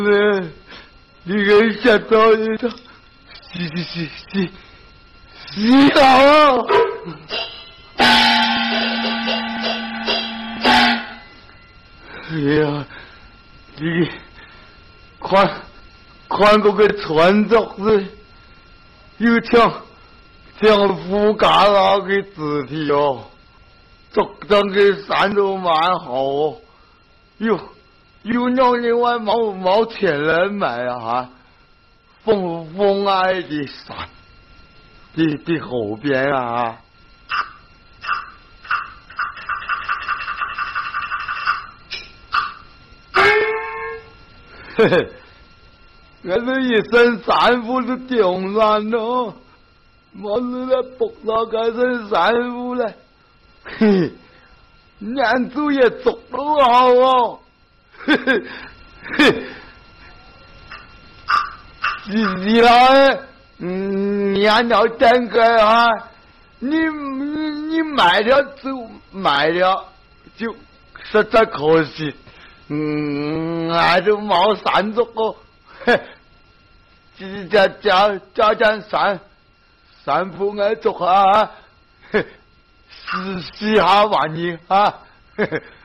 你给吓到你的，洗好。哎呀，你看嗰個船族咧，要聽副駕那嘅字體哦，作登嘅傘都蠻好哦，又讓另外冇錢人買啊，風愛嘅傘的後邊啊。嘿嘿，我這一身衫褲都掉爛咯，我呢仆到嗰身衫褲咧，嘿，眼珠也捉到好哦，嘿嘿嘿，是啦，你還要等個啊？你買了就實在可惜。我都冇散足哦，加張散褲我捉下，試下玩意啊！